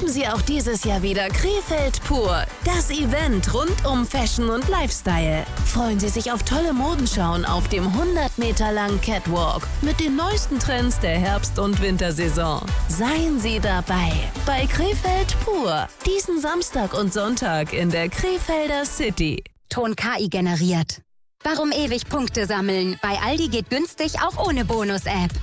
Erleben Sie auch dieses Jahr wieder Krefeld pur. Das Event rund um Fashion und Lifestyle. Freuen Sie sich auf tolle Modenschauen auf dem 100 Meter langen Catwalk mit den neuesten Trends der Herbst- und Wintersaison. Seien Sie dabei bei Krefeld pur. Diesen Samstag und Sonntag in der Krefelder City. Ton KI generiert. Warum ewig Punkte sammeln? Bei Aldi geht günstig auch ohne Bonus-App.